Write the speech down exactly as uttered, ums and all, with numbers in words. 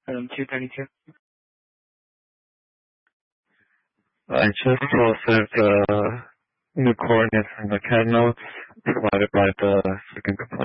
Item two thirty-two. I just posted the new coordinates from the C A D notes provided by the second complaint.